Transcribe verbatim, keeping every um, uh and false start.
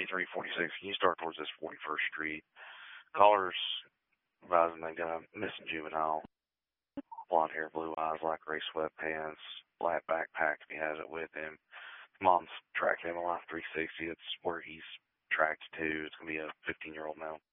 eighty-three forty-six. Can you start towards this forty-first Street? Callers advising they got a missing juvenile. Blonde hair, blue eyes, light gray sweatpants, black backpack if he has it with him. Mom's tracking him on Life three sixty. That's where he's tracked to. It's going to be a fifteen-year-old now.